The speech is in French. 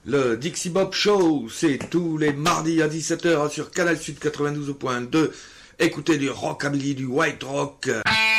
Le Dixie Bob Show, c'est tous les mardis à 17h sur Canal Sud 92.2. Écoutez du rockabilly, du white rock.